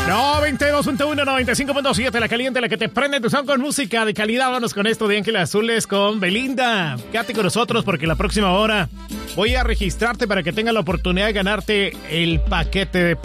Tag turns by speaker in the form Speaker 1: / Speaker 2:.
Speaker 1: 92.1, 95.7, la caliente, la que te prende tu son con música de calidad. Vámonos con esto de Ángeles Azules con Belinda. Quédate con nosotros porque la próxima hora voy a registrarte para que tengas la oportunidad de ganarte el paquete de